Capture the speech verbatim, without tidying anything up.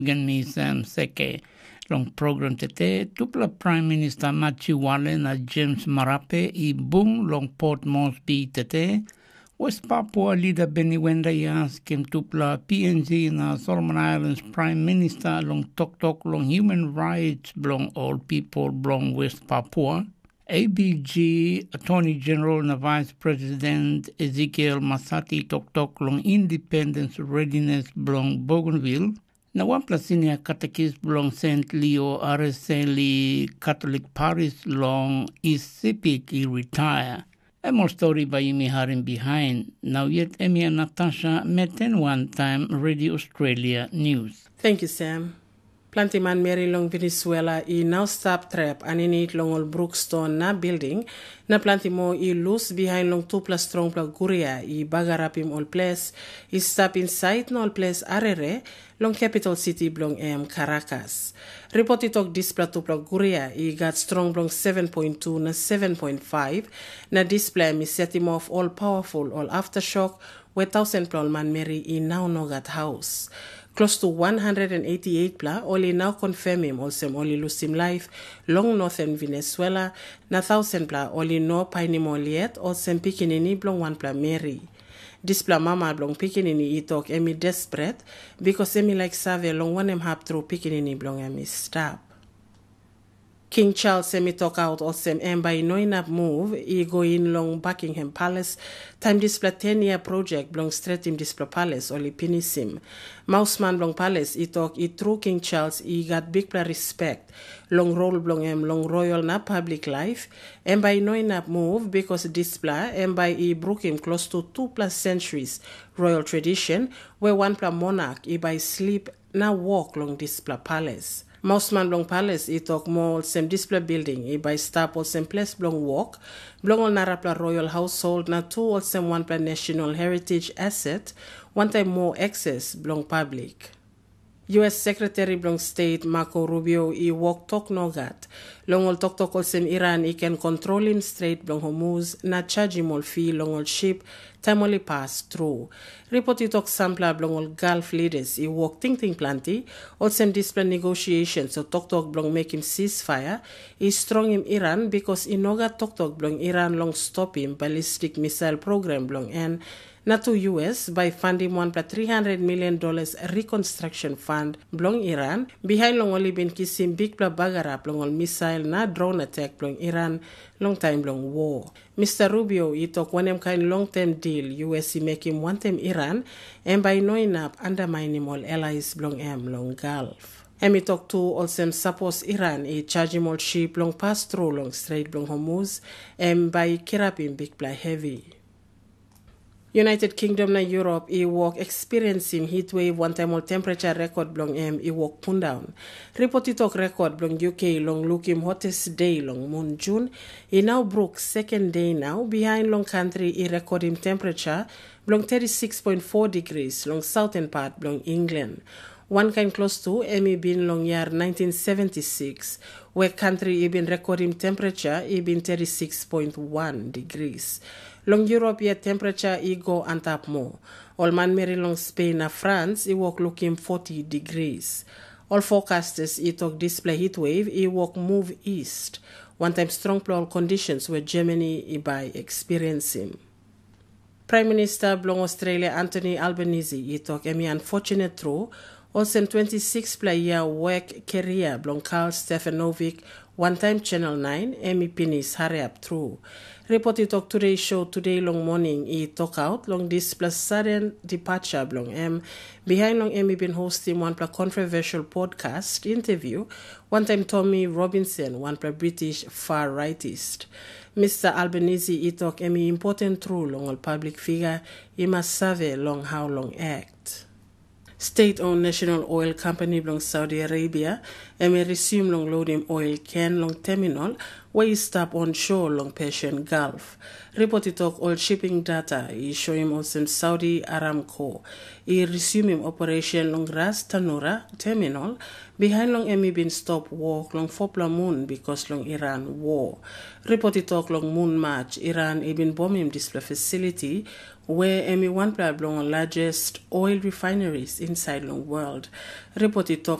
Gani Sam Seke long program tete tupla Prime Minister Matthew Wallen na James Marape i bung long Port Moresby tete West Papua leader Benny Wenda yaskim tupla P N G na Solomon Islands Prime Minister long tok tok long human rights belong all people belong West Papua A B G Attorney General na Vice President Ezekiel Masati tok tok long independence readiness belong Bougainville na wampla senior catechist belong Saint Leo Areseli Catholic Parish long East Sepik i retire. A more story by Imi Harim behind. Now yet Emi and Natasha met in one time Radio Australia News. Thank you, Sam. Planty man Mary long Venezuela i now stop trap and in it long old Brookstone na building na planty mo i loose behind long two plus strong pla guria i bagarapim all place i stop inside no all place arere long capital city blong em Caracas. Report it talk display to pla guria i got strong blong seven point two na seven point five na display mi set him off all powerful all aftershock where thousand pla man Mary i now no got house. Close to one hundred eighty-eight pla only now confirm him also only lose him life long northern Venezuela na thousand pla only no paini moliet also pikinini blong one pla Mary. This pla mama blong pikinini i talk emi desperate because emi like save long one em hap through pikinini blong emi stop. King Charles semi talk out also em by noinap move i go in long Buckingham Palace time display ten year project belong straight in display palace only pinisim. Mouseman belong palace i talk i true King Charles i got big pla respect long role belong em long royal na public life em by noinap move because display em by i broke him close to two plus centuries royal tradition where one pla monarch i by sleep na walk long display palace. Mouseman Blong Palace i talk more sem display building i by staple sem place Blong walk Blong ol narapla royal household na two ol sem one pla national heritage asset one time more access Blong public. U S Secretary Blong State Marco Rubio i walk talk nogat long ol talk talk ol sem Iran i can control him straight Blong Hormuz na charge him ol fee long ol ship time only pass through. Report i talk sampler Blong ol Gulf leaders i walk ting ting planty ol sem display negotiations so talk talk Blong make him ceasefire i strong him Iran because i nogat talk talk Blong Iran long stop him ballistic missile program Blong and na to U S by funding one plus three hundred million dollars reconstruction fund belong Iran behind long only been kissing big pla bagarap long all missile na drone attack belong Iran long time long war. Mister Rubio he talk one kind long term deal U S make him one time Iran and by knowing up undermine him all allies belong em long Gulf. And we talk to also suppose Iran a charge him all ship long pass through long Strait long Hormuz and by kirapim big pla heavy. United Kingdom na Europe i walk experiencing heat wave one time all temperature record blong em i walk pun down. Report it talk record blong U K long look him hottest day long moon June i now broke second day now behind long country i record him temperature blong thirty-six point four degrees long southern part blong England. One kind close to Emmy been long year nineteen seventy-six where country i been recording temperature i been thirty-six point one degrees. Long Europe yet temperature i go and up more. All man Mary long Spain na France i walk looking forty degrees. All forecasters i talk display heat wave i walk move east. One time strong plural conditions where Germany i by experiencing. Prime Minister Blong Australia Anthony Albanese i talk emi unfortunate through also twenty-six player work career Blong Karl Stefanovic one time Channel nine Emi Pinis hurry up through. Report it talk today show today long morning i talk out long this plus sudden departure Blong M behind long Emi been hosting one plus controversial podcast interview one time Tommy Robinson one plus British far rightist. Mister Albanese i talk Emi important through long all public figure i must survey long how long act. State-owned national oil company belong Saudi Arabia and may resume long loading oil can long terminal where he stop on shore along Persian Gulf. Report it talk all shipping data he show him also Saudi Aramco. He resume him operation long Ras Tanura terminal behind long Emi been stop work long Fopla Moon because long Iran war. Report it talk long Moon March Iran he been bomb him display facility where Emi one play long largest oil refineries inside long world. Report it talk